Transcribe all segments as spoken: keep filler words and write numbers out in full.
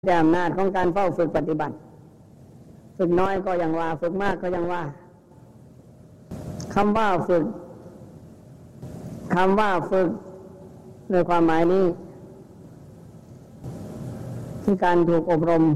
แต่อำนาจของการเฝ้าฝึกปฏิบัติฝึกน้อยก็ยังว่าฝึกมากก็ยังว่าคำว่าฝึกคำว่าฝึกในความหมายนี้ที่การถูกอบรม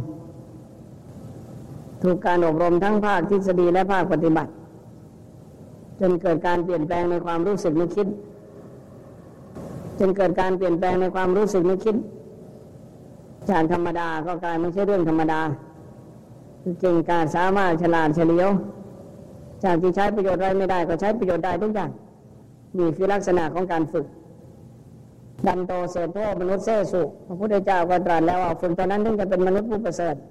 ถูกการอบรมทั้งภาคทฤษฎีและภาคปฏิบัติจนเกิดการเปลี่ยนแปลงในความรู้สึกนึกคิดจนเกิดการเปลี่ยนแปลงในความรู้สึกนึกคิดจากธรรมดาก็กลายไม่ใช่เรื่องธรรมดาเก่งกาจสามารถฉลาดเฉลียวจากที่ใช้ประโยชน์อะไรไม่ได้ก็ใช้ประโยชน์ได้ทุกอย่างนี่คือลักษณะของการฝึกดันโตเสโทมนุษย์เสสุพระพุทธเจ้าก็ตรัสแล้วว่าฝึกเท่านั้นถึงจะเป็นมนุษย์ผู้ประเสริฐ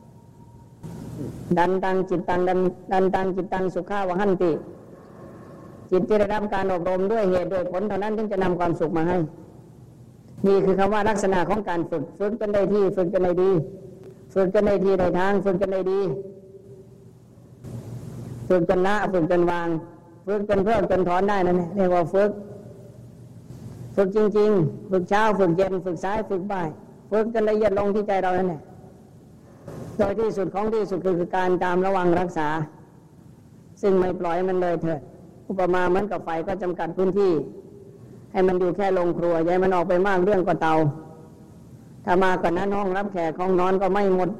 ดันตังจิตตังดันดันตังจิตตังสุขาวหันติจิตที่ได้รับการอบรมด้วยเหตุด้วยผลเท่านั้นถึงจะนำความสุขมาให้นี่คือคำว่าลักษณะของการฝึกฝึกจนได้ที่ฝึกจนได้ดีฝึกจนได้ที่ได้ทางฝึกจนได้ดีฝึกจนละฝึกจนวางฝึกจนเพิ่มจนถอนได้นั่นเรียกว่าฝึกฝึกจริงๆฝึกเช้าฝึกเย็นฝึกสายฝึกบ่ายฝึกจนละเอียดลงที่ใจเรานั่นแหละโดยที่สุดของที่สุดคือการตามระวังรักษาซึ่งไม่ปล่อยมันเลยเถิดอุปมาเหมือนกับไฟก็จำกัดพื้นที่ให้มันอยู่แค่โรงครัวอย่าให้มันออกไปมากเรื่องกว่าเตาถ้ามากกว่านั้นห้องรับแขกห้องนอนก็ไม่หมด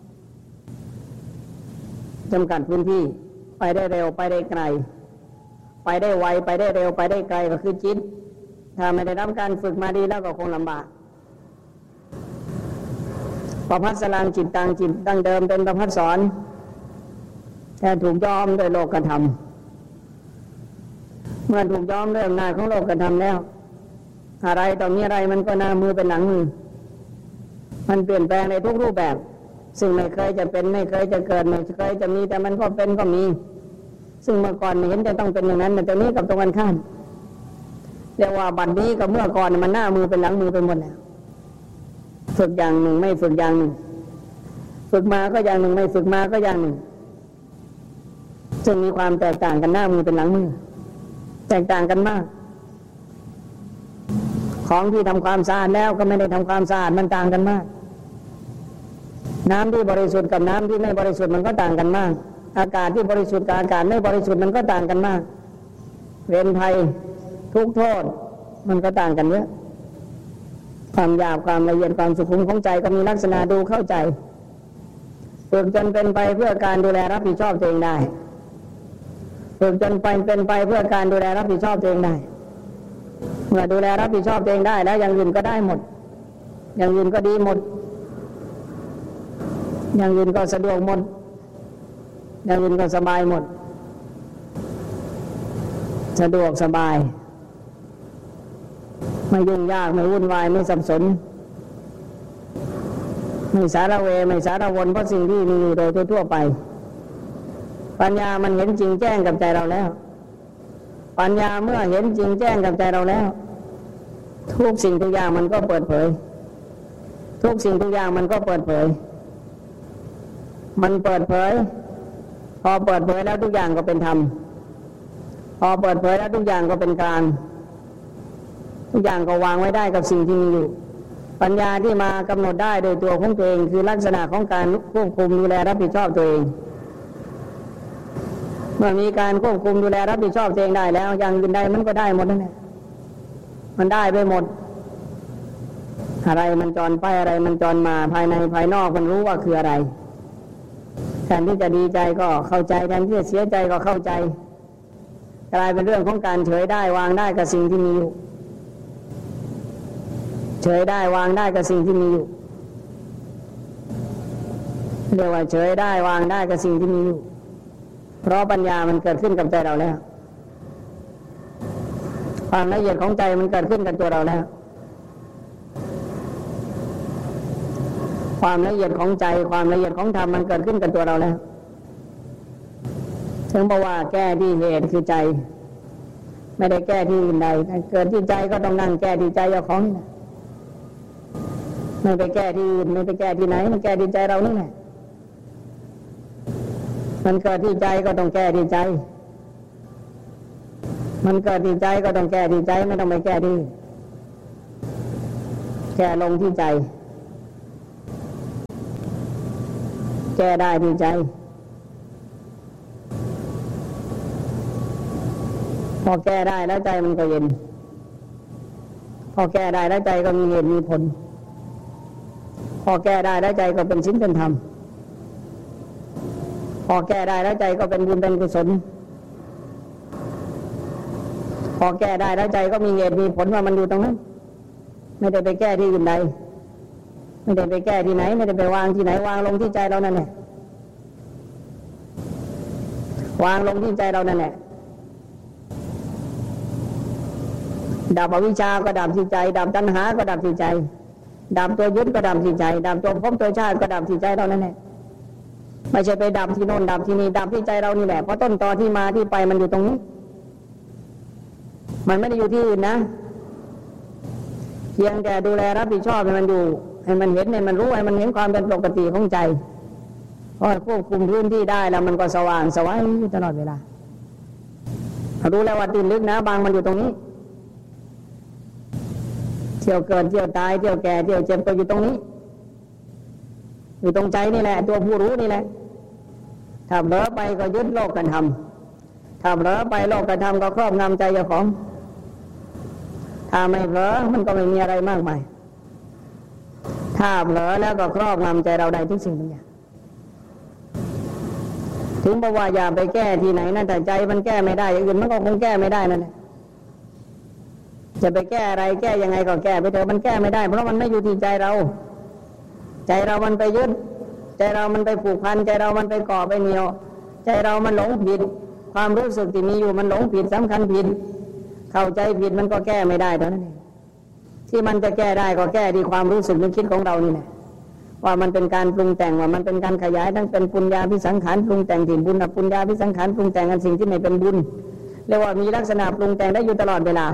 จำกัดพื้นที่ไปได้เร็วไปได้ไกลไปได้ไวไปได้เร็วไปได้ไกลก็คือจิตถ้าไม่ได้รับการฝึกมาดีแล้วก็คงลำบากประภัสสรังจิตตังจิตดั้งเดิมเป็นประภัสสรแต่ถูกย้อมโดยโลกธรรมเมื่อถูกย้อมด้วยอำนาจของโลกธรรมแล้วอะไรต่อมีอะไรมันก็หน้ามือเป็นหลังมือมันเปลี่ยนแปลงในทุกรูปแบบซึ่งไม่เคยจะเป็นไม่เคยจะเกิดไม่เคยจะมีแต่มันก็เป็นก็มีซึ่งเมื่อก่อนไม่เห็นจะต้องเป็นอย่างนั้นแต่ตอนนี้กับตรงกันข้ามเรียกว่าบัดนี้กับเมื่อก่อนมันหน้ามือเป็นหลังมือไปหมดแล้วฝึกอย่างหนึ่งไม่ฝึกอย่างหนึ่งฝึกมาก็อย่างหนึ่งไม่ฝึกมาก็อย่างหนึ่งจึงมีความแตกต่างกันหน้ามือเป็นหลังมือแตกต่างกันมากของที่ทำความสะอาดแล้วก็ไม่ได้ทำความสะอาดมันต่างกันมากน้ำที่บริสุทธิ์กับน้ำที่ไม่บริสุทธิ์มันก็ต่างกันมากอากาศที่บริสุทธิ์กับอากาศไม่บริสุทธิ์มันก็ต่างกันมากเวรภัยทุกโทษมันก็ต่างกันเยอะความหยาบความละเอียดความสุขุมของใจก็มีลักษณะดูเข้าใจฝึกจนเป็นไปเพื่อการดูแลรับผิดชอบตัวเองได้ฝึกจนไปเป็นไปเพื่อการดูแลรับผิดชอบตัวเองได้เมื่อดูแลรับผิดชอบตัวเองได้แล้วอย่างอื่นก็ได้หมดอย่างอื่นก็ดีหมดอย่างอื่นก็สะดวกหมดอย่างอื่นก็สบายหมดสะดวกสบายไม่ยุ่งยากไม่วุ่นวายไม่สับสนไม่สารเวไม่สารวนเพราะสิ่งที่มีอยู่โดยทั่วไปปัญญามันเห็นจริงแจ้งกับใจเราแล้วปัญญาเมื่อเห็นจริงแจ้งกับใจเราแล้วทุกสิ่งทุกอย่างมันก็เปิดเผยทุกสิ่งทุกอย่างมันก็เปิดเผยมันเปิดเผยพอเปิดเผยแล้วทุกอย่างก็เป็นธรรมพอเปิดเผยแล้วทุกอย่างก็เป็นกลางทุกอย่างก็วางไว้ได้กับสิ่งที่มีอยู่ปัญญาที่มากำหนดได้โดยตัวของตัวเองคือลักษณะของการควบคุมดูแลรับผิดชอบตัวเองเมื่อมีการควบคุมดูแลรับผิดชอบตัวเองได้แล้วอย่างอื่นใดมันก็ได้หมดนั่นแหละมันได้ไปหมดอะไรมันจรไปอะไรมันจรมาภายในภายนอกมันรู้ว่าคืออะไรแทนที่จะดีใจก็เข้าใจแทนที่จะเสียใจก็เข้าใจกลายเป็นเรื่องของการเฉยได้วางได้กับสิ่งที่มีอยู่เฉยได้วางได้กับสิ่งที่มีอยู่เรียกว่าเฉยได้วางได้กับสิ่งที่มีอยู่เพราะปัญญามันเกิดขึ้นกับใจเราแล้วความละเอียดของใจมันเกิดขึ้นกับตัวเราแล้วความละเอียดของใจความละเอียดของธรรมมันเกิดขึ้นกับตัวเราแล้วถึงบอกว่าแก้ที่เหตุคือใจไม่ได้แก้ที่อื่นใดเกิดที่ใจก็ต้องนั่งแก้ที่ใจเจ้าของนี่แหละไม่ไปแก้ที่อื่นไม่ไปแก้ที่ไหนมันแก้ที่ใจเรานี่แหละมันเกิดที่ใจก็ต้องแก้ที่ใจมันเกิดที่ใจก็ต้องแก้ที่ใจไม่ต้องไปแก้ที่แก้ลงที่ใจแก้ได้ที่ใจพอแก้ได้แล้วใจมันก็เย็นพอแก้ได้แล้วใจก็มีเหตุมีผลพอแก้ได้แล้วใจก็เป็นศีลเป็นธรรมพอแก้ได้แล้วใจก็เป็นบุญเป็นกุศลพอแก้ได้แล้วใจก็มีเหตุมีผลว่ามันอยู่ตรงนั้นไม่ได้ไปแก้ที่อื่นใดไม่ได้ไปแก้ที่ไหนไม่ได้ไปวางที่ไหนวางลงที่ใจเรานั่นแหละวางลงที่ใจเรานั่นแหละดับอวิชชาก็ดับที่ใจดับตัณหาก็ดับที่ใจดับตัวยึดก็ดับที่ใจดับตัวภพตัวชาติก็ดับที่ใจเรานั่นแหละไม่ใช่ไปดับที่โน่นดับที่นี่ดับที่ใจเรานี่แหละเพราะต้นตอที่มาที่ไปมันอยู่ตรงนี้มันไม่ได้อยู่ที่อื่นนะเพียงแต่ดูแลรับผิดชอบให้มันอยู่ให้มันเห็นให้มันรู้ให้มันเห็นความเป็นปกติของใจพอควบคุมพื้นที่ได้แล้วมันก็สว่างสวัยตลอดเวลารู้แล้วว่าตื่นลึกนะบางมันอยู่ตรงนี้เที่ยวเกิดเที่ยวตายเที่ยวแก่เที่ยวเจ็บก็อยู่ตรงนี้อยู่ตรงใจนี่แหละตัวผู้รู้นี่แหละถ้าเผลอไปก็ยึดโลกกันทำถ้าเผลอไปโลกกันทำก็ครอบงำใจเจ้าของถ้าไม่เผลอมันก็ไม่มีอะไรมากมายถ้าเผลอแล้วก็ครอบงำใจเราได้ทุกสิ่งทุกอย่างถึงบอกว่าอย่าไปแก้ที่ไหนนะแต่ใจมันแก้ไม่ได้อย่างอื่นมันก็คงแก้ไม่ได้นั่นแหละจะไปแก้อะไรแก้ยังไงก็แก้ไปเถอะมันแก้ไม่ได้เพราะมันไม่อยู่ที่ใจเราใจเรามันไปยึดใจเรามันไปผูกพันใจเรามันไปเกาะไปเหนี่ยวใจเรามันหลงผิดความรู้สึกที่มีอยู่มันหลงผิดสำคัญผิดเข้าใจผิดมันก็แก้ไม่ได้เท่านั้นเองที่มันจะแก้ได้ก็แก้ที่ความรู้สึกนึกคิดของเรานี่แหละว่ามันเป็นการปรุงแต่งว่ามันเป็นการขยายทั้งเป็นปุญญาภิสังขารปรุงแต่งถึงบุญอปุญญาภิสังขารปรุงแต่งกันสิ่งที่ไม่เป็นบุญเรียกว่ามีลักษณะปรุงแต่งได้อยู่ตลอดเวลา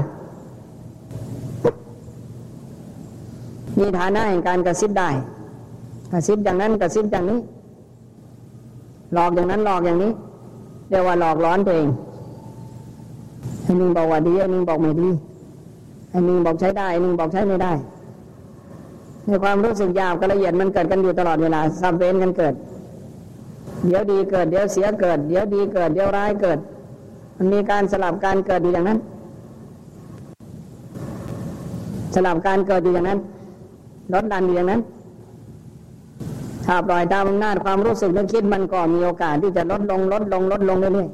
มีฐานะแห่งการกระซิบได้กระซิบอย่างนั้นกระซิบอย่างนี้หลอกอย่างนั้นหลอกอย่างนี้เรียกว่าหลอกล้อนตัวเองไอ้หนึ่งบอกว่าดีไอ้หนึ่งบอกไม่ดีไอ้หนึ่งบอกใช้ได้ไอ้หนึ่งบอกใช้ไม่ได้ในความรู้สึกหยาบกับละเอียดมันเกิดกันอยู่ตลอดเวลาสับเวรกันเกิดเดี๋ยวดีเกิดเดี๋ยวเสียเกิดเดี๋ยวดีเกิดเดี๋ยวร้ายเกิดมันมีการสลับการเกิดอยู่อย่างนั้นสลับการเกิดอยู่อย่างนั้นลดดันอยู่อย่างนั้นถ้าปล่อยตามอำนาจความรู้สึกนึกคิดมันก็มีโอกาสที่จะลดลงลดลงลดลงเรื่อย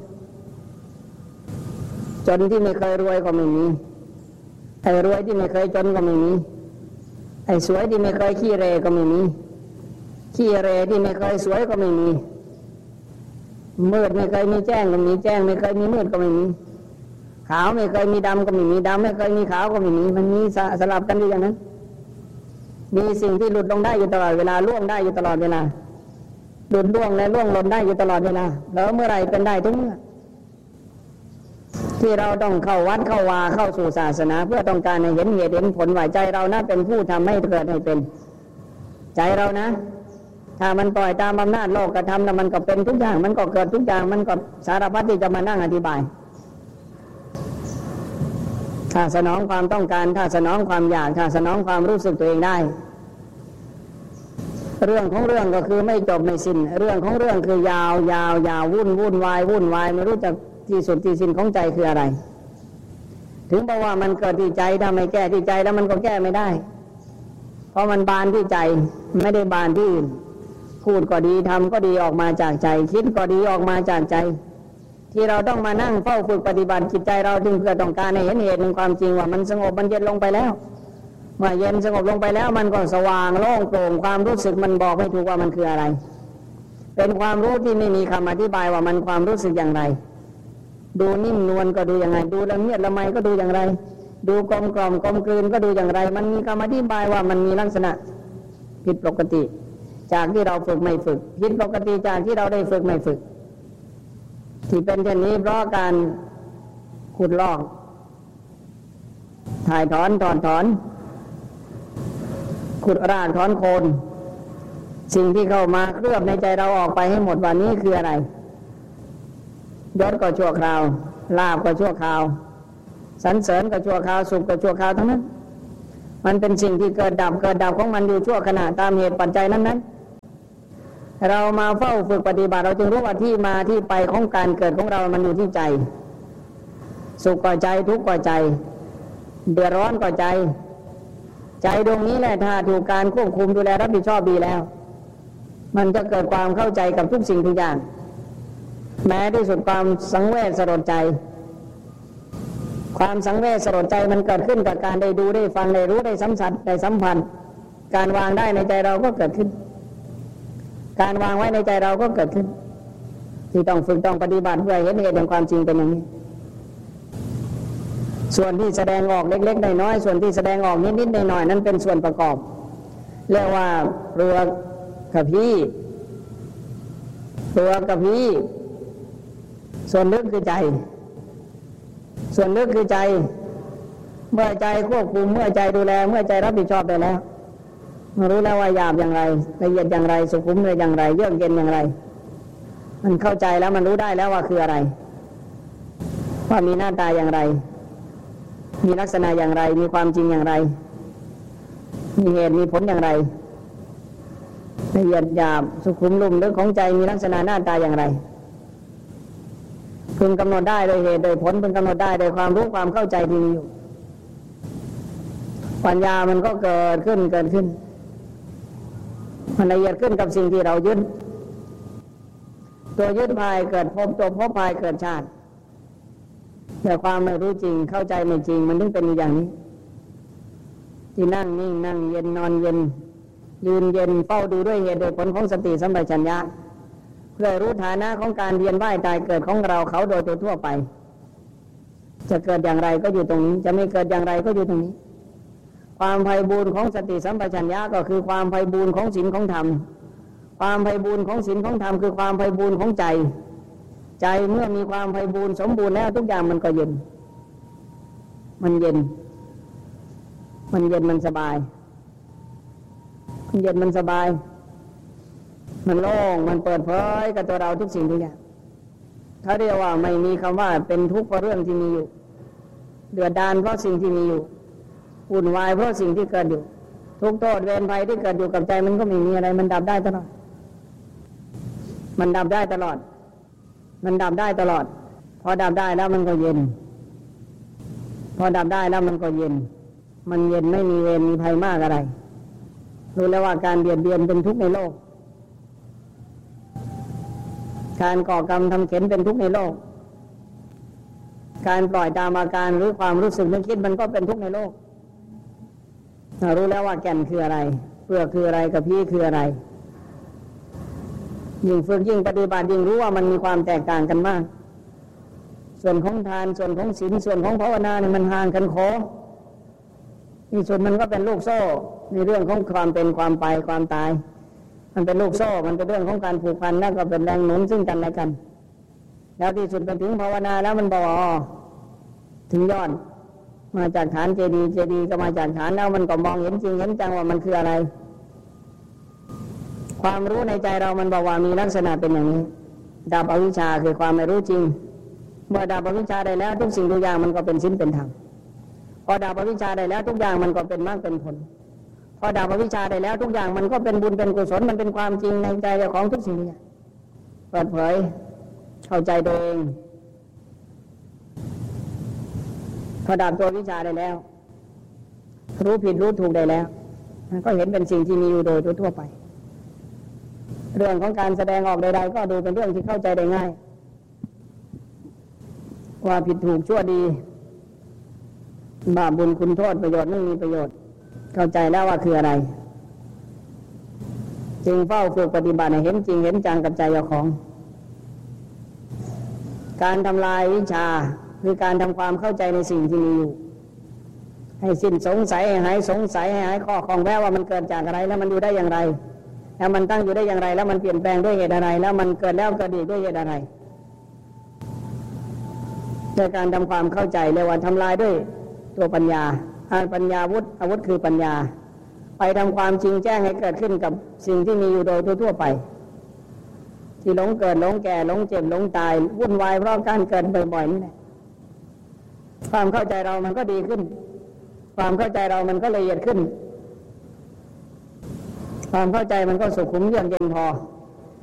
ๆจนที่ไม่เคยรวยก็ไม่มีไอ้รวยที่ไม่เคยจนก็ไม่มีไอ้สวยที่ไม่เคยขี้เรก็ไม่มีขี้เรที่ไม่เคยสวยก็ไม่มีมืดไม่เคยมีแจ้งก็มีแจ้งไม่เคยมีมืดก็ไม่มีขาวไม่เคยมีดำก็ไม่มีดำไม่เคยมีขาวก็ไม่มีมันมีสลับกันอยู่อย่างนั้นมีสิ่งที่หลุดลงได้อยู่ตลอดเวลาล่วงได้อยู่ตลอดเวลาหลุดล่วงและล่วงหล่นได้อยู่ตลอดเวลาแล้วเมื่อไรเป็นได้ทุกเมื่อที่เราต้องเข้าวัดเข้าวาเข้าสู่ศาสนาเพื่อต้องการให้เห็นเหตุเห็นผลว่าใจเรานะเป็นผู้ทำให้เกิดให้เป็นใจเรานะถ้ามันปล่อยตามอำนาจโลกกระทำแล้วมันก็เป็นทุกอย่างมันก็เกิดทุกอย่างมันก็สารพัดที่จะมานั่งอธิบายถ้าสนองความต้องการถ้าสนองความอยากถ้าสนองความรู้สึกตัวเองได้เรื่องของเรื่องก็คือไม่จบไม่สิ้นเรื่องของเรื่องคือยาวยาวยาววุ่นวุ่นวายวุ่นวายไม่รู้จักที่สุดที่สิ้นของใจคืออะไรถึงบอกว่ามันเกิดที่ใจถ้าไม่แก้ที่ใจแล้วมันก็แก้ไม่ได้เพราะมันบานที่ใจไม่ได้บานที่อื่นพูดก็ดีทำก็ดีออกมาจากใจคิดก็ดีออกมาจากใจที่เราต้องมานั่งเฝ้าฝึกปฏิบัติจิตใจเราจึงเพื่อต้องการให้เห็นเหตุในความจริงว่ามันสงบมันเย็นลงไปแล้วเมื่อเย็นสงบลงไปแล้วมันก็สว่างโล่งโปร่งความรู้สึกมันบอกไม่ถูกว่ามันคืออะไรเป็นความรู้ที่ไม่มีคำอธิบายว่ามันความรู้สึกอย่างไรดูนิ่มนวลก็ดูอย่างไรดูละเมียดละไมก็ดูอย่างไรดูกลมกล่อมกลมกลืนก็ดูอย่างไรมันมีคำอธิบายว่ามันมีลักษณะผิดปกติจากที่เราฝึกไม่ฝึกผิดปกติจากที่เราได้ฝึกไม่ฝึกที่เป็นเช่นนี้เพราะการขุดลอกถ่ายถอนถอนถอนขุดรากถอนโคนสิ่งที่เข้ามาเคลือบในใจเราออกไปให้หมดวันนี้คืออะไรยศก็ชั่วคราวลาภก็ชั่วคราวสรรเสริญก็ชั่วคราวสุขก็ชั่วคราวทั้งนั้นมันเป็นสิ่งที่เกิดดับเกิดดับของมันอยู่ชั่วขณะตามเหตุปัจจัยนั้นเรามาเฝ้าฝึกปฏิบัติเราจึงรู้ว่าที่มาที่ไปของการเกิดของเรามันอยู่ที่ใจสุขก็ใจทุกข์ก็ใจเดือดร้อนก็ใจใจดวงนี้แหละถ้าถูกการควบคุมดูแลรับผิดชอบดีแล้วมันจะเกิดความเข้าใจกับทุกสิ่งทุกอย่างแม้ที่สุดความสังเวชสลดใจความสังเวชสลดใจมันเกิดขึ้นกับการได้ดูได้ฟังได้รู้ได้สัมผัสได้สัมพันธ์การวางได้ในใจเราก็เกิดขึ้นการวางไว้ในใจเราก็เกิดขึ้นที่ต้องฝึกต้องปฏิบัติเพื่อเห็นเหตุแห่งความจริงเป็นอย่างนี้ส่วนที่แสดงออกเล็กๆน้อยๆส่วนที่แสดงออกนิดๆหน่อยๆนั้นเป็นส่วนประกอบเรียกว่าเปลือกกระพี้เปลือกกระพี้ส่วนลึกคือใจส่วนลึกคือใจเมื่อใจควบคุมเมื่อใจดูแลเมื่อใจรับผิดชอบได้แล้วรู้แล้วว่าหยาบอย่างไรละเอียดอย่างไรสุขุมเลยอย่างไรเยือกเย็นอย่างไรมันเข้าใจแล้วมันรู้ได้แล้วว่าคืออะไรว่ามีหน้าตาอย่างไรมีลักษณะอย่างไรมีความจริงอย่างไรมีเหตุมีผลอย่างไรละเอียดหยาบสุขุมลุ่มลึกของใจมีลักษณะหน้าตาอย่างไรพึงกำหนดได้โดยเหตุโดยผลพึงกำหนดได้โดยความรู้ความเข้าใจที่มีอยู่ปัญญามันก็เกิดขึ้นเกิดขึ้นมันละเอียดขึ้นกับสิ่งที่เรายึดตัวยึดภายเกิดภพตัวภพภายเกิดชาติแต่ความไม่รู้จริงเข้าใจไม่จริงมันถึงเป็นอย่างนี้ที่นั่งนิ่งนั่งเย็นนอนเย็นยืนเย็นเฝ้าดูด้วยเหตุโดยผลของสติสัมปชัญญะเพื่อรู้ฐานะของการเวียนว่ายตายเกิดของเราเขาโดยทั่วไปจะเกิดอย่างไรก็อยู่ตรงนี้จะไม่เกิดอย่างไรก็อยู่ตรงนี้ความไพบูลย์ของสติสัมปชัญญะก็คือความไพบูลย์ของศีลของธรรมความไพบูลย์ของศีลของธรรมคือความไพบูลย์ของใจใจเมื่อมีความไพบูลย์สมบูรณ์แล้วทุกอย่างมันก็เย็นมันเย็นมันเย็นมันสบายมันเย็นมันสบายมันโล่งมันเปิดเผยกับตัวเราทุกสิ่งทุกอย่างเขาเรียกว่าไม่มีคำว่าเป็นทุกข์เพราะเรื่องที่มีอยู่เดือดดาลเพราะสิ่งที่มีอยู่วุ่นวายเพราะสิ่งที่เกิดอยู่ทุกโทษเวรภัยที่เกิดอยู่กับใจมันก็ไม่มีอะไรมันดับได้ตลอดมันดับได้ตลอดมันดับได้ตลอดพอดับได้แล้วมันก็เย็นพอดับได้แล้วมันก็เย็นมันเย็นไม่มีเวรมีภัยมากอะไรรู้แล้วว่าการเบียดเบียนเป็นทุกข์ในโลกการก่อกรรมทำเข็ญเป็นทุกข์ในโลกการปล่อยตามอาการหรือความรู้สึกนึกคิดมันก็เป็นทุกข์ในโลกรู้แล้วว่าแก่นคืออะไรเปลือกคืออะไรกระพี้คืออะไรยิ่งฝึกยิ่งปฏิบัติยิ่งรู้ว่ามันมีความแตกต่างกันมากส่วนของทานส่วนของศีลส่วนของภาวนาเนี่ยมันห่างกันโคที่สุดมันก็เป็นลูกโซ่ในเรื่องของความเป็นความไปความตายมันเป็นลูกโซ่มันเป็นเรื่องของการผูกพันแล้วก็เป็นแรงหนุนซึ่งกันและกันแล้วที่สุดไปถึงภาวนาแล้วมันบอกถึงยอดมาจากฐานเจดีย์เจดีย์ก็มาจากฐานแล้วมันก็มองเห็นจริงเห็นจังว่ามันคืออะไรความรู้ในใจเรามันบอกว่ามีลักษณะเป็นอย่างนี้ดับอวิชชาคือความไม่รู้จริงเมื่อดับอวิชชาได้แล้วทุกสิ่งทุกอย่างมันก็เป็นศีลเป็นธรรมพอดับอวิชชาได้แล้วทุกอย่างมันก็เป็นมรรคเป็นผลพอดับอวิชชาได้แล้วทุกอย่างมันก็เป็นบุญเป็นกุศลมันเป็นความจริงในใจของทุกสิ่งทุกอย่างเปิดเผยเข้าใจตัวเองพอดับตัววิชาได้แล้วรู้ผิดรู้ถูกได้แล้วก็เห็นเป็นสิ่งที่มีอยู่โดยทั่วไปเรื่องของการแสดงออกใดๆก็ดูเป็นเรื่องที่เข้าใจได้ง่ายว่าผิดถูกชั่วดีบาปบุญคุณโทษประโยชน์ไม่มีประโยชน์เข้าใจแล้วว่าคืออะไรจึงเฝ้าฝึกปฏิบัติให้เห็นจริงเห็นจังกับใจเจ้าของการทำลายวิชาคือการทำความเข้าใจในสิ่งที่มีอยู่ให้สิ้นสงสัยให้หายสงสัยให้หายข้อข้องแววว่ามันเกิดจากอะไรแล้วมันอยู่ได้อย่างไรแล้วมันตั้งอยู่ได้อย่างไรแล้วมันเปลี่ยนแปลงด้วยเหตุอะไรแล้วมันเกิดแล้วเกิดอีกด้วยเหตุอะไรด้วยการทำความเข้าใจเรียกว่าทำลายด้วยตัวปัญญาปัญญาวุฒิอาวุธคือปัญญาไปทำความจริงแจ้งให้เกิดขึ้นกับสิ่งที่มีอยู่โดยทั่วไปที่หลงเกิดหลงแก่หลงเจ็บหลงตายวุ่นวายเพราะการเกิดบ่อยๆนี่แหละความเข้าใจเรามันก็ดีขึ้นความเข้าใจเรามันก็ละเอียดขึ้นความเข้าใจมันก็สุขุมเยือกเย็นพอ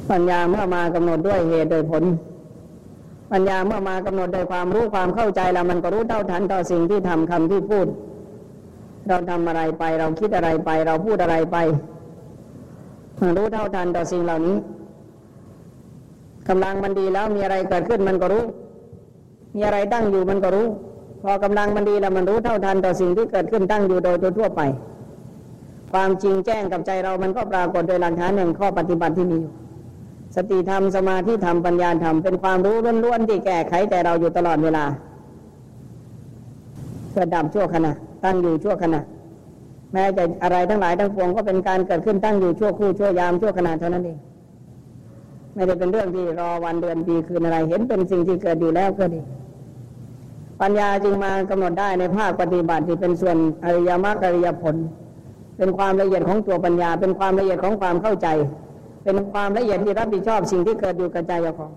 ปัญญาเมื่อมากำหนดด้วยเหตุโดยผลปัญญาเมื่อมากำหนดโดยความรู้ความเข้าใจแล้วมันก็รู้เท่าทันต่อสิ่งที่ทำคำที่พูดเราทำอะไรไปเราคิดอะไรไปเราพูดอะไรไปรู้เท่าทันต่อสิ่งเหล่านี้กำลังมันดีแล้วมีอะไรเกิดขึ้นมันก็รู้มีอะไรตั้งอยู่มันก็รู้พอกำลังมันดีแล้วมันรู้เท่าทันต่อสิ่งที่เกิดขึ้นตั้งอยู่โดยทั่วไปความจริงแจ้งกับใจเรามันก็ปรากฏโดยหลักฐานแห่งข้อปฏิบัติที่มีอยู่สติธรรมสมาธิธรรมปัญญาธรรมเป็นความรู้ล้วนๆที่แก้ไขแต่เราอยู่ตลอดเวลาเกิดดับชั่วขณะตั้งอยู่ชั่วขณะแม้จะอะไรทั้งหลายทั้งปวงก็เป็นการเกิดขึ้นตั้งอยู่ชั่วครู่ชั่วยามชั่วขณะเท่านั้นเองไม่ได้เป็นเรื่องที่รอวันเดือนปีคืนอะไรเห็นเป็นสิ่งที่เกิดอยู่แล้วก็ดีปัญญาจึงมากำหนดได้ในภาคปฏิบัติที่เป็นส่วนอริยมรรคอริยผลเป็นความละเอียดของตัวปัญญาเป็นความละเอียดของความเข้าใจเป็นความละเอียดที่รับผิดชอบสิ่งที่เกิดอยู่กับใจของ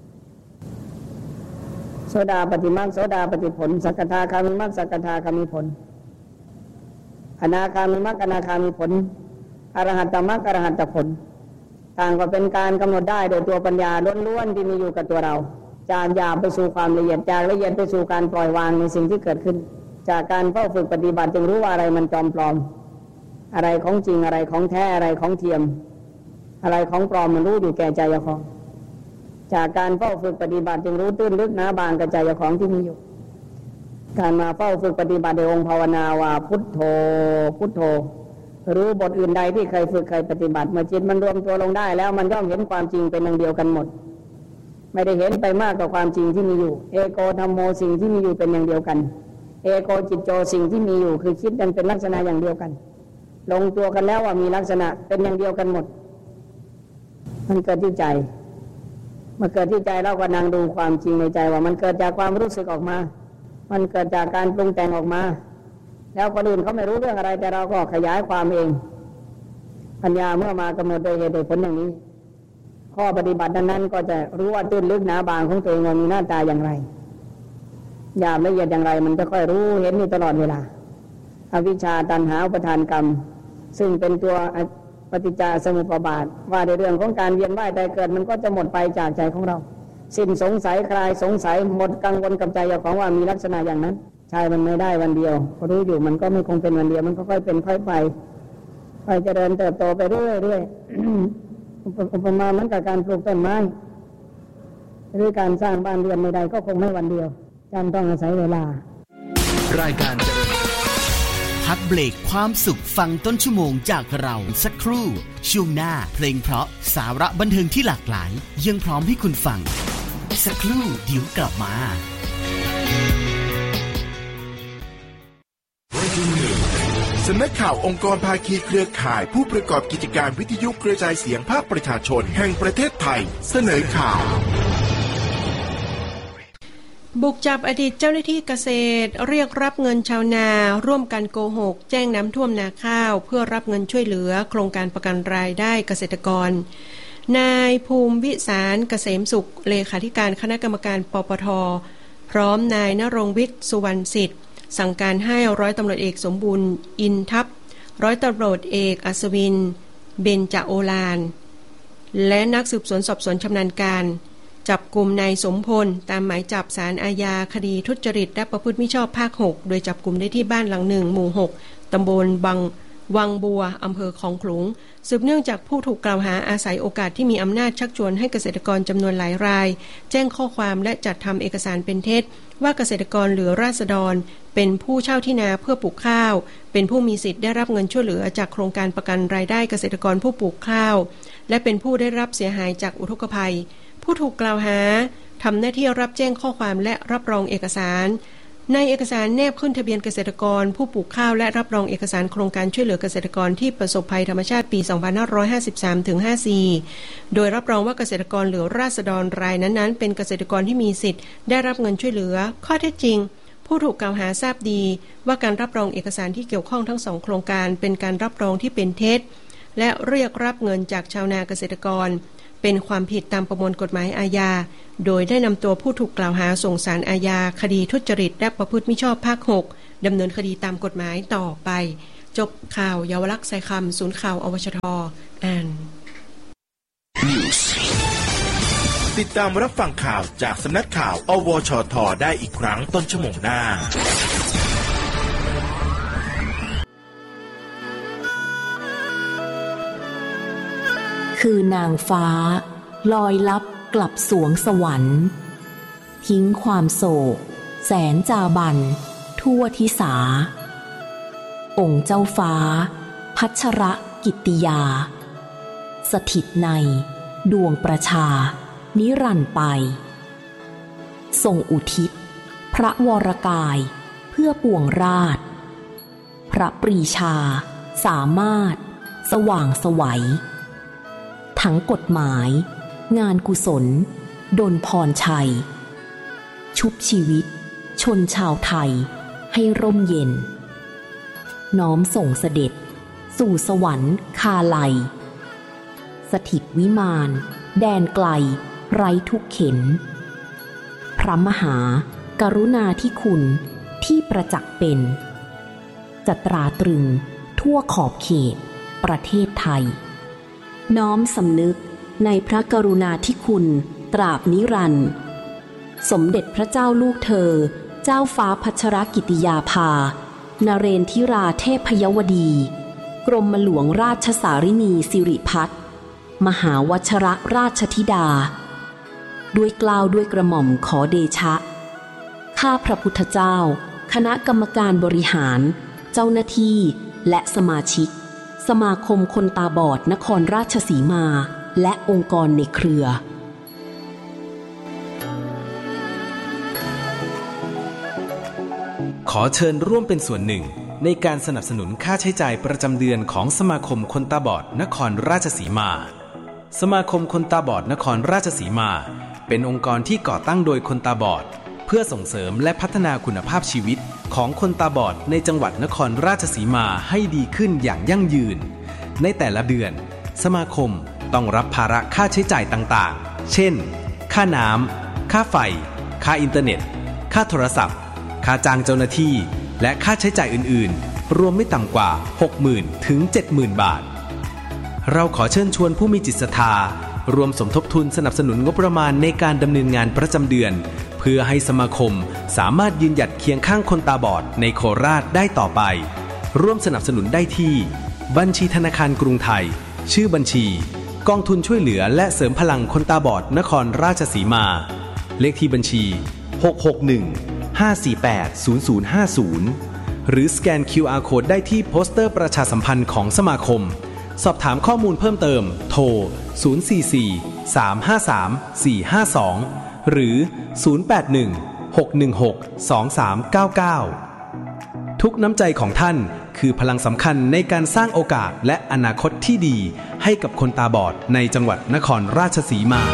โสดาปฏิมรรคโสดาปฏิผลสักทาคามิมรรคสักทาคามิผลอนาคามิมรรคอนาคามิผลอรหัตตมรรคอรหัตตผลต่างก็เป็นการกำหนดได้โดยตัวปัญญาล้วนๆที่มีอยู่กับตัวเราจากหยาบไปสู่ความละเอียดจากละเอียดไปสู่การปล่อยวางในสิ่งที่เกิดขึ้นจากการเฝ้าฝึกปฏิบัติจึงรู้ว่าอะไรมันจอมปลอมอะไรของจริงอะไรของแท้อะไรของเทียมอะไรของปลอมมันรู้อยู่แก่ใจของจากการเฝ้าฝึกปฏิบัติจึงรู้ตื้นลึกหนาบางกับใจของที่มีอยู่การมาเฝ้าฝึกปฏิบัติในองค์ภาวนาว่าพุทโธพุทโธรู้บทอื่นใดที่เคยฝึกเคยปฏิบัติเมื่อจิตมันรวมตัวลงได้แล้วมันย่อมเห็นความจริงเป็นอย่างเดียวกันหมดไม่ได้เห็นไปมากกว่าความจริงที่มีอยู่เอโกธัมโมสิ่งที่มีอยู่เป็นอย่างเดียวกันเอโกจิตโจสิ่งที่มีอยู่คือคิดกันเป็นลักษณะอย่างเดียวกันลงตัวกันแล้วว่ามีลักษณะเป็นอย่างเดียวกันหมดมันเกิดที่ใจเมื่อเกิดที่ใจเราก็นั่งดูความจริงในใจว่ามันเกิดจากความรู้สึกออกมามันเกิดจากการปรุงแต่งออกมาแล้วคนอื่นเขาไม่รู้เรื่องอะไรแต่เราก็ขยายความเองปัญญาเมื่อมากำหนดโดยเหตุโดยผลอย่างนี้ข้อปฏิบัตินั้นก็จะรู้ว่าตื้นลึกหนาบางของตัวเองมีหน้าตาอย่างไรหยาบละเอียดอย่างไรมันจะค่อยรู้เห็นอยู่ตลอดเวลาอวิชชาตัณหาอุปทานกรรมซึ่งเป็นตัวปฏิจจสมุปบาทว่าในเรื่องของการเวียนว่ายตายเกิดมันก็จะหมดไปจากใจของเราสิ้นสงสัยคลายสงสัยหมดกังวลกับใจของว่ามีลักษณะอย่างนั้นใช่มันไม่ได้วันเดียวพอรู้อยู่มันก็ไม่คงเป็นวันเดียวมันก็ค่อยเป็นค่อยไปไปเจริญเติบโตไปเรื่อยๆอุปมาเหมือนกับการปลูกต้นไม้หรือการสร้างบ้านเรือนใดๆก็คงไม่วันเดียวจำต้องอาศัยเวลารายการเจริญพักเบรกความสุขฟังต้นชั่วโมงจากเราสักครู่ช่วงหน้าเพลงเพราะสาระบันเทิงที่หลากหลายยังพร้อมให้คุณฟังสักครู่เดี๋ยวกลับมาสำนักข่าวองค์กรภาคีเครือข่ายผู้ประกอบกิจการวิทยุกระจายเสียงภาคประชาชนแห่งประเทศไทยเสนอข่าวบุกจับอดีตเจ้าหน้าที่เกษตรเรียกรับเงินชาวนาร่วมกันโกหกแจ้งน้ำท่วมนาข้าวเพื่อรับเงินช่วยเหลือโครงการประกันรายได้เกษตรกรนายภูมิวิสารเกษมสุขเลขาธิการคณะกรรมการปปทพร้อมนายณรงค์วิทย์สุวรรณสิทธิ์สั่งการให้ร้อยตำรวจเอกสมบูรณ์อินทัพร้อยตำรวจเอกอัศวินเบญจโอฬารและนักสืบสวนสอบสวนชำนาญการจับกลุ่มนายสมพลตามหมายจับศาลอาญาคดีทุจริตและประพฤติมิชอบภาคหกโดยจับกลุ่มได้ที่บ้านหลังหนึ่งหมู่หกตำบลบางวังบัวอำเภอคลองขลุงสืบเนื่องจากผู้ถูกกล่าวหาอาศัยโอกาสที่มีอำนาจชักชวนให้เกษตรกรจำนวนหลายรายแจ้งข้อความและจัดทำเอกสารเป็นเท็จว่าเกษตรกรหรือราษฎรเป็นผู้เช่าที่นาเพื่อปลูกข้าวเป็นผู้มีสิทธิ์ได้รับเงินช่วยเหลือจากโครงการประกันรายได้เกษตรกรผู้ปลูกข้าวและเป็นผู้ได้รับเสียหายจากอุทกภัยผู้ถูกกล่าวหาทำหน้าที่รับแจ้งข้อความและรับรองเอกสารในเอกสารแนบขึ้นทะเบียนเกษตรกรผู้ปลูกข้าวและรับรองเอกสารโครงการช่วยเหลือเกษตรกรที่ประสบภัยธรรมชาติปี สองพันห้าร้อยห้าสิบสามถึงห้าสิบสี่ โดยรับรองว่าเกษตรกรหรือราษฎรรายนั้นๆเป็นเกษตรกรที่มีสิทธิ์ได้รับเงินช่วยเหลือข้อเท็จจริงผู้ถูกกล่าวหาทราบดีว่าการรับรองเอกสารที่เกี่ยวข้องทั้งสองโครงการเป็นการรับรองที่เป็นเท็จและเรียกรับเงินจากชาวนาเกษตรกรเป็นความผิดตามประมวลกฎหมายอาญาโดยได้นำตัวผู้ถูกกล่าวหาส่งศาลอาญาคดีทุจริตและประพฤติมิชอบภาคหกดำเนินคดีตามกฎหมายต่อไปจบข่าวเยาวลักษณ์ไซคำศูนย์ข่าวอวชทอ่าน News ติดตามรับฟังข่าวจากสำนักข่าวอวชทได้อีกครั้งต้นชั่วโมงหน้าคือนางฟ้าลอยลับกลับสวงสวรรค์ทิ้งความโศกแสนจาบันทั่วทิสาองค์เจ้าฟ้าพัชรกิตติยาสถิตในดวงประชานิรันดร์ไปทรงอุทิศพระวรกายเพื่อปวงราชพระปรีชาสามารถสว่างไสวทั้งกฎหมายงานกุศลดลพรชัยชุบชีวิตชนชาวไทยให้ร่มเย็นน้อมส่งเสด็จสู่สวรรค์คาไลสถิตวิมานแดนไกลไร้ทุกเข็ญพระมหากรุณาธิคุณที่ประจักษ์เป็นจะตราตรึงทั่วขอบเขตประเทศไทยน้อมสำนึกในพระกรุณาธิคุณตราบนิรันดร์สมเด็จพระเจ้าลูกเธอเจ้าฟ้าพัชรกิติยาภานเรนทิราเทพยวดีกรมหลวงราชสารินีสิริพัฒน์มหาวชรราชธิดาด้วยเกล้าด้วยกระหม่อมขอเดชะข้าพระพุทธเจ้าคณะกรรมการบริหารเจ้าหน้าที่และสมาชิกสมาคมคนตาบอดนครราชสีมาและองค์กรในเครือขอเชิญร่วมเป็นส่วนหนึ่งในการสนับสนุนค่าใช้จ่ายประจำเดือนของสมาคมคนตาบอดนครราชสีมาสมาคมคนตาบอดนครราชสีมาเป็นองค์กรที่ก่อตั้งโดยคนตาบอดเพื่อส่งเสริมและพัฒนาคุณภาพชีวิตของคนตาบอดในจังหวัดนครราชสีมาให้ดีขึ้นอย่างยั่งยืนในแต่ละเดือนสมาคมต้องรับภาระค่าใช้จ่ายต่างๆเช่นค่าน้ำค่าไฟค่าอินเทอร์เน็ตค่าโทรศัพท์ค่าจ้างเจ้าหน้าที่และค่าใช้จ่ายอื่นๆรวมไม่ต่ำกว่า หกหมื่น ถึง เจ็ดหมื่น บาทเราขอเชิญชวนผู้มีจิตศรัทธารวมสมทบทุนสนับสนุนงบประมาณในการดำเนินงานประจำเดือนเพื่อให้สมาคมสามารถยืนหยัดเคียงข้างคนตาบอดในโคราชได้ต่อไปร่วมสนับสนุนได้ที่บัญชีธนาคารกรุงไทยชื่อบัญชีกองทุนช่วยเหลือและเสริมพลังคนตาบอดนครราชสีมาเลขที่บัญชีหก หก หนึ่ง ห้า สี่ แปด ศูนย์ ศูนย์ ห้า ศูนย์หรือสแกน คิว อาร์ Code ได้ที่โปสเตอร์ประชาสัมพันธ์ของสมาคมสอบถามข้อมูลเพิ่มเติมโทรศูนย์ สี่ สี่ สาม ห้า สาม สี่ ห้า สองหรือศูนย์ แปด หนึ่ง หก หนึ่ง หก สอง สาม เก้า เก้าทุกน้ำใจของท่านคือพลังสำคัญในการสร้างโอกาสและอนาคตที่ดีให้กับคนตาบอดในจังหวัดนครราชสีมา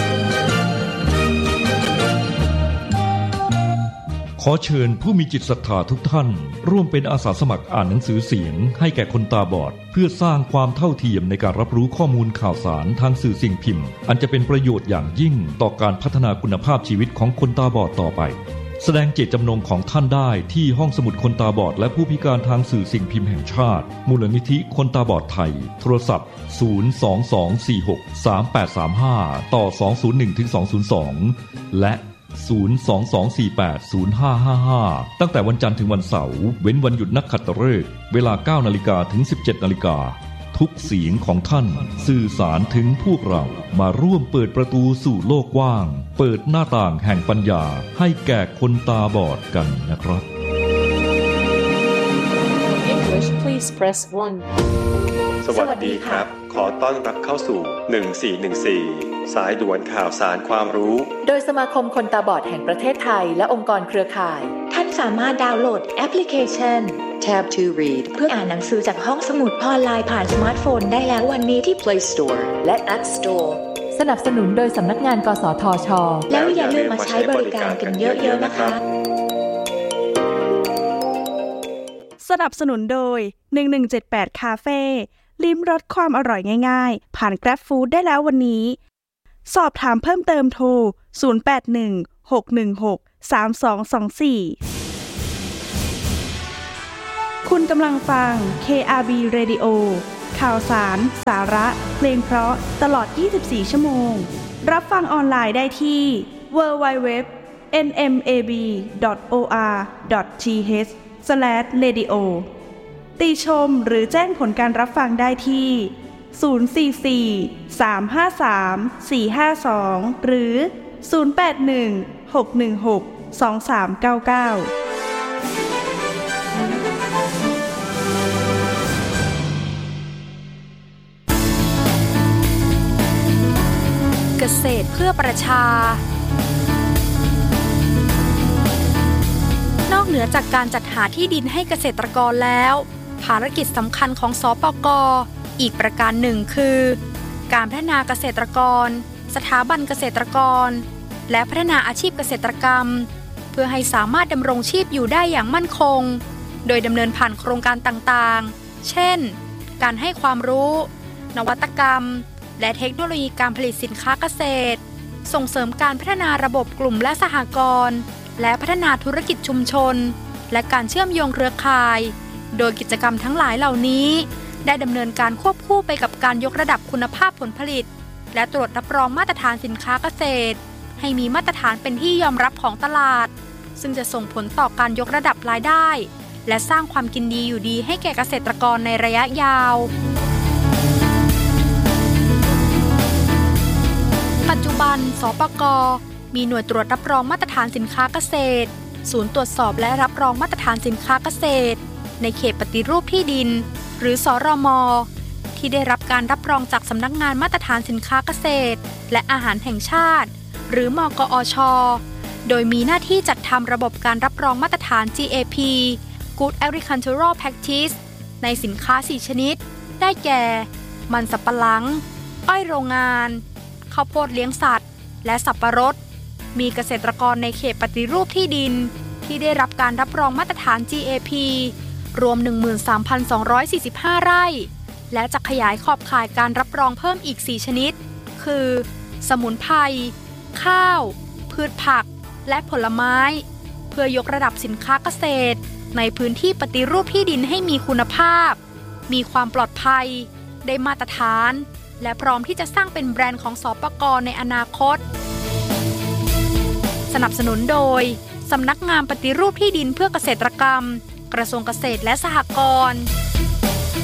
ขอเชิญผู้มีจิตศรัทธาทุกท่านร่วมเป็นอาสาสมัครอ่านหนังสือเสียงให้แก่คนตาบอดเพื่อสร้างความเท่าเทียมในการรับรู้ข้อมูลข่าวสารทางสื่อสิ่งพิมพ์อันจะเป็นประโยชน์อย่างยิ่งต่อการพัฒนาคุณภาพชีวิตของคนตาบอดต่อไปแสดงเจตจำนงของท่านได้ที่ห้องสมุดคนตาบอดและผู้พิการทางสื่อสิ่งพิมพ์แห่งชาติมูลนิธิคนตาบอดไทยโทรศัพท์ศูนย์ สอง สอง สี่ หก สาม แปด สาม ห้าต่อสองศูนย์หนึ่งถึงสองศูนย์สองและศูนย์ สอง สอง สี่ แปด ศูนย์ ห้า ห้า ห้าตั้งแต่วันจันทร์ถึงวันเสาร์เว้นวันหยุดนักขัตฤกษ์เวลา เก้านาฬิกา ถึง สิบเจ็ดนาฬิกาทุกเสียงของท่านสื่อสารถึงพวกเรามาร่วมเปิดประตูสู่โลกกว้างเปิดหน้าต่างแห่งปัญญาให้แก่คนตาบอดกันนะครับ English please press one สวัสดีครับขอต้อนรับเข้าสู่หนึ่งสี่หนึ่งสี่สายด่วนข่าวสารความรู้โดยสมาคมคนตาบอดแห่งประเทศไทยและองค์กรเครือข่ายท่านสามารถดาวน์โหลดแอปพลิเคชัน Tab to Read เพื่ออ่านหนังสือจากห้องสมุดออนไลน์ผ่านสมาร์ทโฟนได้แล้ววันนี้ที่ Play Store และ App Store สนับสนุนโดยสำนักงานกสทช.แล้วอย่าลืมมาใช้บริการกันเยอะๆนะคะสนับสนุนโดยหนึ่งหนึ่งเจ็ดแปดคาเฟ่ลิ้มรสความอร่อยง่ายๆผ่าน Grab Food ได้แล้ววันนี้สอบถามเพิ่มเติมโทรศูนย์ แปด หนึ่ง หก หนึ่ง หก สาม สอง สอง สี่คุณกำลังฟัง เค อาร์ บี Radio ข่าวสารสาระเพลงเพราะตลอดยี่สิบสี่ชั่วโมงรับฟังออนไลน์ได้ที่ ดับเบิลยู ดับเบิลยู ดับเบิลยู ดอท เอ็น เอ็ม เอ บี ดอท โอ อาร์ ดอท ที เอช สแลช เรดิโอ ติชมหรือแจ้งผลการรับฟังได้ที่ ศูนย์ สี่ สี่ สาม ห้า สาม สี่ ห้า สอง หรือ ศูนย์ แปด หนึ่ง หก หนึ่ง หก สอง สาม เก้า เก้าเกษตรเพื่อประชานอกเหนือจากการจัดหาที่ดินให้เกษตรกรแล้วภารกิจสำคัญของสปก.อีกประการหนึ่งคือการพัฒนาเกษตรกรสถาบันเกษตรกรและพัฒนาอาชีพเกษตรกรรมเพื่อให้สามารถดำรงชีพอยู่ได้อย่างมั่นคงโดยดำเนินผ่านโครงการต่างๆเช่นการให้ความรู้นวัตกรรมและเทคโนโลยีการผลิตสินค้าเกษตรส่งเสริมการพัฒนาระบบกลุ่มและสหกรณ์และพัฒนาธุรกิจชุมชนและการเชื่อมโยงเครือข่ายโดยกิจกรรมทั้งหลายเหล่านี้ได้ดำเนินการควบคู่ไปกับการยกระดับคุณภาพผลผลิตและตรวจรับรองมาตรฐานสินค้าเกษตรให้มีมาตรฐานเป็นที่ยอมรับของตลาดซึ่งจะส่งผลต่อการยกระดับรายได้และสร้างความกินดีอยู่ดีให้แก่เกษตรกรในระยะยาวปัจจุบันสปก.มีหน่วยตรวจรับรองมาตรฐานสินค้าเกษตรศูนย์ตรวจสอบและรับรองมาตรฐานสินค้าเกษตรในเขตปฏิรูปที่ดินหรือสรม.ที่ได้รับการรับรองจากสำนักงานมาตรฐานสินค้าเกษตรและอาหารแห่งชาติหรือมกอช.โดยมีหน้าที่จัดทำระบบการรับรองมาตรฐาน จี เอ พี Good Agricultural Practice ในสินค้าสี่ชนิดได้แก่มันสำปะหลังอ้อยโรงงานข้าวโพดเลี้ยงสัตว์และสับปะรดมีเกษตรกรในเขตปฏิรูปที่ดินที่ได้รับการรับรองมาตรฐาน จี เอ พี รวม หนึ่งหมื่นสามพันสองร้อยสี่สิบห้า ไร่และจะขยายขอบข่ายการรับรองเพิ่มอีกสี่ชนิดคือสมุนไพรข้าวพืชผักและผลไม้เพื่อยกระดับสินค้าเกษตรในพื้นที่ปฏิรูปที่ดินให้มีคุณภาพมีความปลอดภัยได้มาตรฐานและพร้อมที่จะสร้างเป็นแบรนด์ของสปก.ในอนาคตสนับสนุนโดยสำนักงานปฏิรูปที่ดินเพื่อเกษตรกรรมกระทรวงเกษตรและสหกรณ์